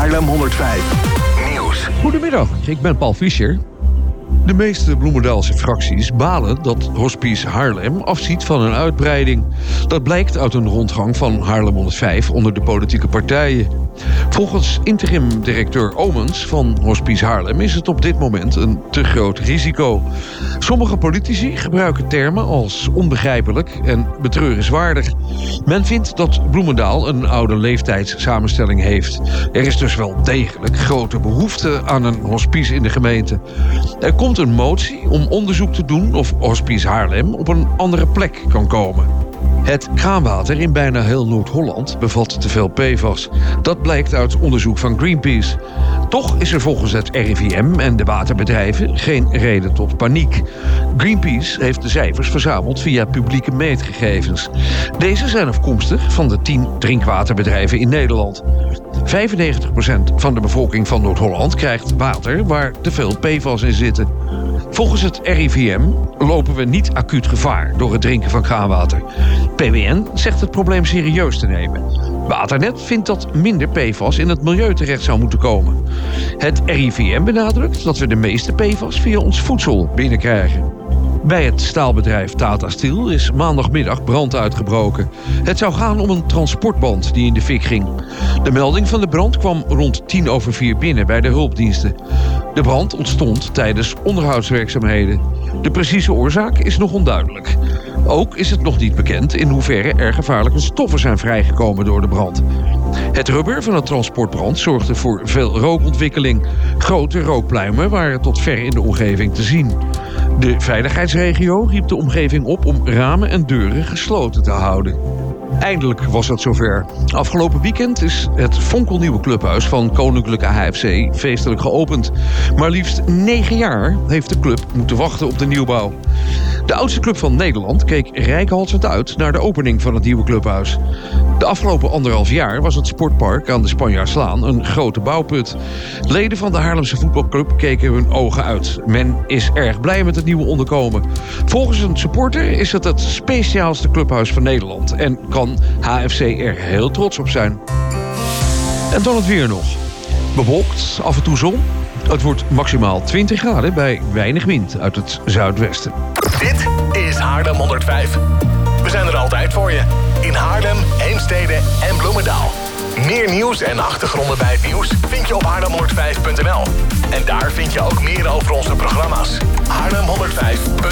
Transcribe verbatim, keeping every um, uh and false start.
Haarlem honderdvijf Nieuws. Goedemiddag, ik ben Paul Fischer. De meeste Bloemendaalse fracties balen dat Hospice Haarlem afziet van een uitbreiding. Dat blijkt uit een rondgang van Haarlem honderdvijf onder de politieke partijen. Volgens interim-directeur Omens van Hospice Haarlem is het op dit moment een te groot risico. Sommige politici gebruiken termen als onbegrijpelijk en betreurenswaardig. Men vindt dat Bloemendaal een oude leeftijdssamenstelling heeft. Er is dus wel degelijk grote behoefte aan een hospice in de gemeente. Er komt een motie om onderzoek te doen of Hospice Haarlem op een andere plek kan komen. Het kraanwater in bijna heel Noord-Holland bevat te veel P F A S. Dat blijkt uit onderzoek van Greenpeace. Toch is er volgens het R I V M en de waterbedrijven geen reden tot paniek. Greenpeace heeft de cijfers verzameld via publieke meetgegevens. Deze zijn afkomstig van de tien drinkwaterbedrijven in Nederland. vijfennegentig procent van de bevolking van Noord-Holland krijgt water waar te veel P F A S in zitten. Volgens het R I V M lopen we niet acuut gevaar door het drinken van kraanwater. P W N zegt het probleem serieus te nemen. Waternet vindt dat minder P F A S in het milieu terecht zou moeten komen. Het R I V M benadrukt dat we de meeste P F A S via ons voedsel binnenkrijgen. Bij het staalbedrijf Tata Steel is maandagmiddag brand uitgebroken. Het zou gaan om een transportband die in de fik ging. De melding van de brand kwam rond tien over vier binnen bij de hulpdiensten. De brand ontstond tijdens onderhoudswerkzaamheden. De precieze oorzaak is nog onduidelijk. Ook is het nog niet bekend in hoeverre er gevaarlijke stoffen zijn vrijgekomen door de brand. Het rubber van het transportbrand zorgde voor veel rookontwikkeling. Grote rookpluimen waren tot ver in de omgeving te zien. De veiligheidsregio riep de omgeving op om ramen en deuren gesloten te houden. Eindelijk was het zover. Afgelopen weekend is het fonkelnieuwe clubhuis van Koninklijke H F C feestelijk geopend. Maar liefst negen jaar heeft de club moeten wachten op de nieuwbouw. De oudste club van Nederland keek reikhalzend uit naar de opening van het nieuwe clubhuis. De afgelopen anderhalf jaar was het sportpark aan de Spanjaardslaan een grote bouwput. Leden van de Haarlemse voetbalclub keken hun ogen uit. Men is erg blij met het nieuwe onderkomen. Volgens een supporter is het het speciaalste clubhuis van Nederland en kan H F C er heel trots op zijn. En dan het weer nog. Bewolkt, af en toe zon. Het wordt maximaal twintig graden bij weinig wind uit het zuidwesten. Dit is Haarlem honderdvijf. We zijn er altijd voor je. In Haarlem, Heemstede en Bloemendaal. Meer nieuws en achtergronden bij het nieuws vind je op haarlem honderdvijf punt n l. En daar vind je ook meer over onze programma's. Haarlem honderdvijf punt n l